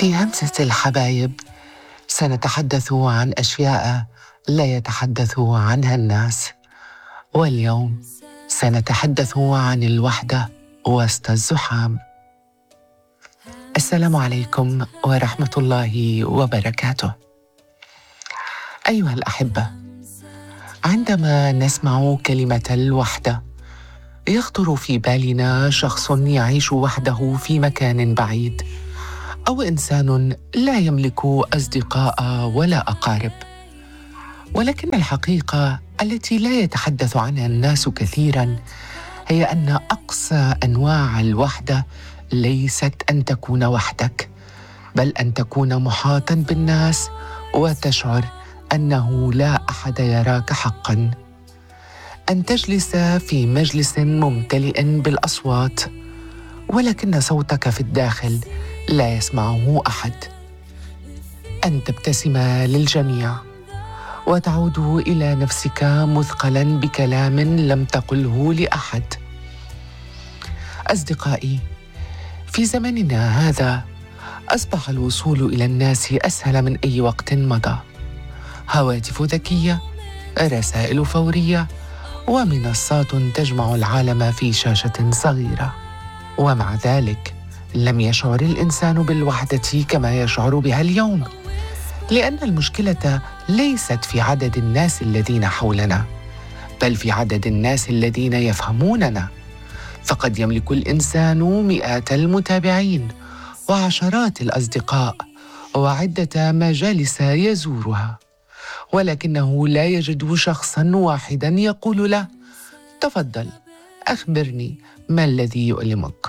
في همسة الحبايب سنتحدث عن أشياء لا يتحدث عنها الناس، واليوم سنتحدث عن الوحدة وسط الزحام. السلام عليكم ورحمة الله وبركاته. أيها الأحبة، عندما نسمع كلمة الوحدة يخطر في بالنا شخص يعيش وحده في مكان بعيد، أو إنسان لا يملك أصدقاء ولا أقارب. ولكن الحقيقة التي لا يتحدث عنها الناس كثيراً هي أن أقصى أنواع الوحدة ليست أن تكون وحدك، بل أن تكون محاطاً بالناس وتشعر أنه لا أحد يراك حقاً. أن تجلس في مجلس ممتلئ بالأصوات ولكن صوتك في الداخل لا يسمعه أحد. أن تبتسم للجميع وتعود إلى نفسك مثقلاً بكلام لم تقله لأحد. أصدقائي، في زمننا هذا أصبح الوصول إلى الناس أسهل من أي وقت مضى. هواتف ذكية، رسائل فورية، ومنصات تجمع العالم في شاشة صغيرة. ومع ذلك لم يشعر الإنسان بالوحدة كما يشعر بها اليوم، لأن المشكلة ليست في عدد الناس الذين حولنا، بل في عدد الناس الذين يفهموننا. فقد يملك الإنسان مئات المتابعين وعشرات الأصدقاء وعدة مجالس يزورها، ولكنه لا يجد شخصاً واحداً يقول له: تفضل، أخبرني ما الذي يؤلمك.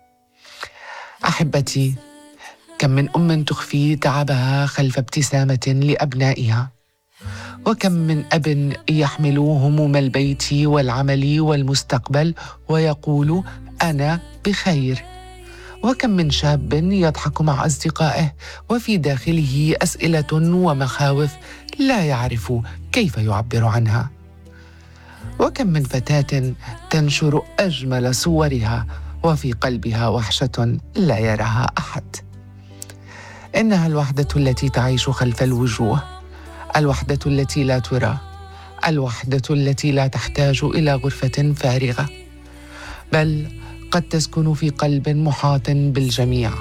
أحبتي، كم من أم تخفي تعبها خلف ابتسامة لأبنائها، وكم من أب يحمل هموم البيت والعمل والمستقبل ويقول أنا بخير، وكم من شاب يضحك مع أصدقائه وفي داخله أسئلة ومخاوف لا يعرف كيف يعبر عنها، وكم من فتاة تنشر أجمل صورها وفي قلبها وحشة لا يراها أحد. إنها الوحدة التي تعيش خلف الوجوه، الوحدة التي لا ترى، الوحدة التي لا تحتاج إلى غرفة فارغة، بل قد تسكن في قلب محاط بالجميع.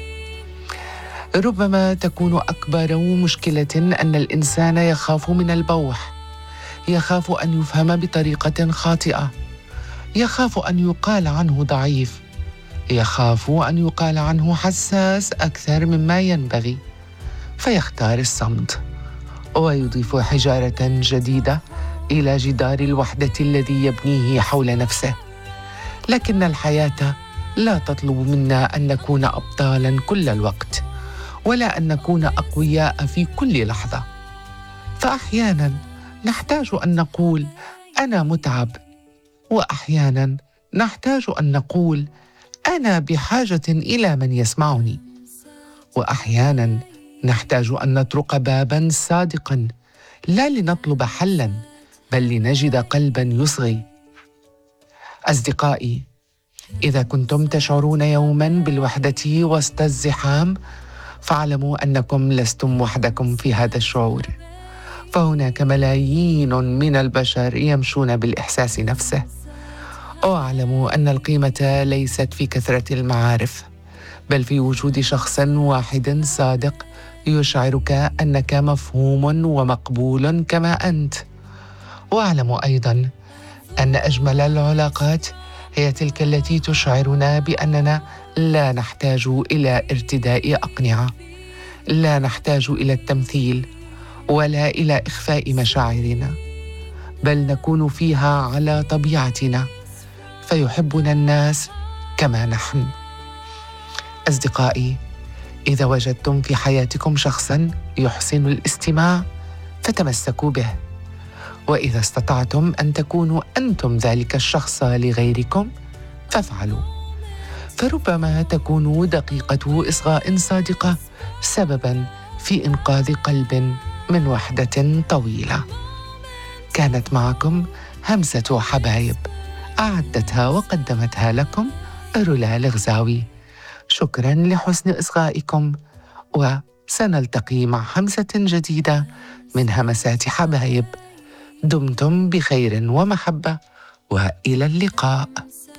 ربما تكون أكبر مشكلة أن الإنسان يخاف من البوح، يخاف أن يفهم بطريقة خاطئة، يخاف أن يقال عنه ضعيف، يخاف أن يقال عنه حساس أكثر مما ينبغي، فيختار الصمت ويضيف حجارة جديدة إلى جدار الوحدة الذي يبنيه حول نفسه. لكن الحياة لا تطلب منا أن نكون أبطالاً كل الوقت، ولا أن نكون أقوياء في كل لحظة. فأحياناً نحتاج أن نقول أنا متعب، وأحياناً نحتاج أن نقول أنا بحاجة إلى من يسمعني، وأحياناً نحتاج أن نطرق باباً صادقاً، لا لنطلب حلاً بل لنجد قلباً يصغي. أصدقائي، إذا كنتم تشعرون يوماً بالوحدة وسط الزحام فاعلموا أنكم لستم وحدكم في هذا الشعور، فهناك ملايين من البشر يمشون بالإحساس نفسه. واعلموا أن القيمة ليست في كثرة المعارف، بل في وجود شخص واحد صادق يشعرك أنك مفهوم ومقبول كما أنت. واعلموا أيضاً أن أجمل العلاقات هي تلك التي تشعرنا بأننا لا نحتاج إلى ارتداء أقنعة، لا نحتاج إلى التمثيل ولا إلى إخفاء مشاعرنا، بل نكون فيها على طبيعتنا، فيحبنا الناس كما نحن. أصدقائي، إذا وجدتم في حياتكم شخصاً يحسن الاستماع فتمسكوا به، وإذا استطعتم أن تكونوا أنتم ذلك الشخص لغيركم فافعلوا، فربما تكون دقيقة إصغاء صادقة سبباً في إنقاذ قلب من وحدة طويلة. كانت معكم همسة حبايب، أعدتها وقدمتها لكم رولا الغزاوي. شكراً لحسن إصغائكم، وسنلتقي مع همسة جديدة من همسات حبايب. دمتم بخير ومحبة، وإلى اللقاء.